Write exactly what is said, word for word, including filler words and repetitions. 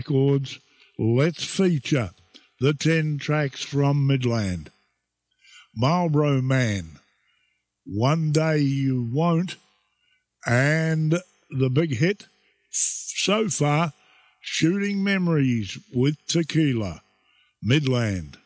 Records, let's feature the ten tracks from Midland. Marlboro Man, One Day You Won't, and the big hit so far, Shooting Memories with Tequila. Midland.